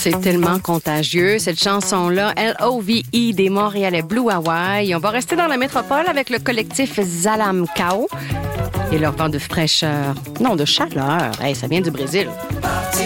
C'est tellement contagieux, cette chanson-là. L.O.V.E. des Montréalais Blue Hawaii. On va rester dans la métropole avec le collectif Zalam Kao et leur vent de fraîcheur. Non, de chaleur. Hey, ça vient du Brésil.